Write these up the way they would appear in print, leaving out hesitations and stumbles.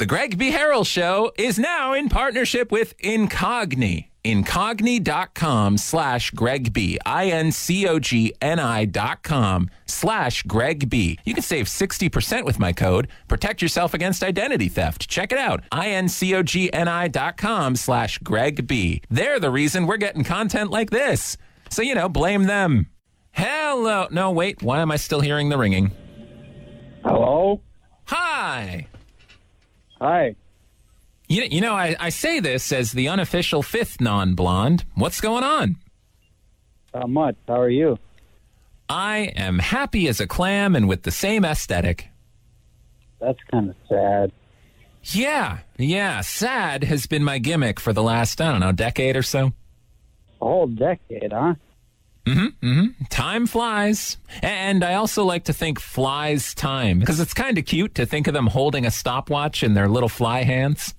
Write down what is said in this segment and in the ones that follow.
The Greg B. Harrell Show is now in partnership with Incogni. Incogni.com/Greg B. INCOGNI.com/Greg B. You can save 60% with my code. Protect yourself against identity theft. Check it out. INCOGNI.com/Greg B. They're the reason we're getting content like this. So, blame them. Hello. No, wait. Why am I still hearing the ringing? Hello? Hi. Hi. I say this as the unofficial fifth non-blonde. What's going on? Not much. How are you? I am happy as a clam and with the same aesthetic. That's kind of sad. Yeah. Sad has been my gimmick for the last, decade or so. A whole decade, huh? Mm-hmm. Time flies. And I also like to think flies time, because it's kind of cute to think of them holding a stopwatch in their little fly hands.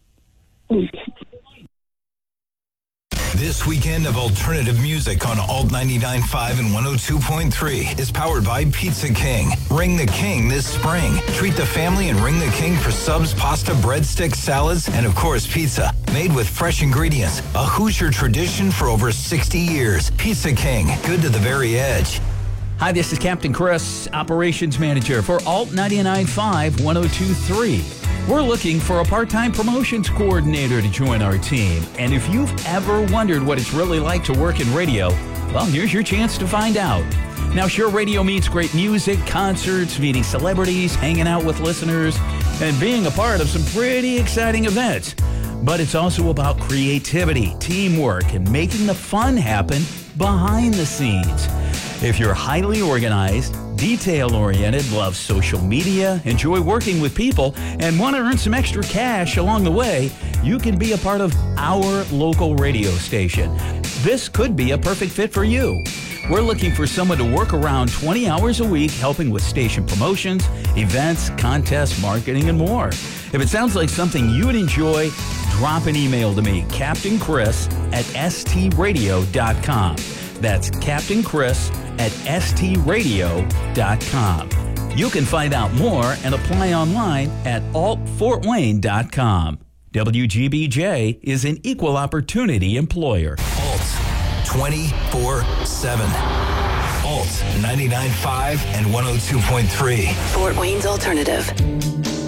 This weekend of alternative music on Alt 99.5 and 102.3 is powered by Pizza King. Ring the King this spring. Treat the family and ring the King for subs, pasta, breadsticks, salads, and of course pizza. Made with fresh ingredients. A Hoosier tradition for over 60 years. Pizza King. Good to the very edge. Hi, this is Captain Chris, Operations Manager for Alt 99.5 102.3. We're looking for a part-time promotions coordinator to join our team. And if you've ever wondered what it's really like to work in radio, well, here's your chance to find out. Now, sure, radio means great music, concerts, meeting celebrities, hanging out with listeners, and being a part of some pretty exciting events. But it's also about creativity, teamwork, and making the fun happen behind the scenes. If you're highly organized, detail-oriented, love social media, enjoy working with people, and want to earn some extra cash along the way, you can be a part of our local radio station. This could be a perfect fit for you. We're looking for someone to work around 20 hours a week helping with station promotions, events, contests, marketing, and more. If it sounds like something you would enjoy, drop an email to me, Captain Chris at stradio.com. That's Captain Chris at stradio.com. You can find out more and apply online at altfortwayne.com. WGBJ is an equal opportunity employer. Alt 24/7. Alt 99.5 and 102.3. Fort Wayne's Alternative.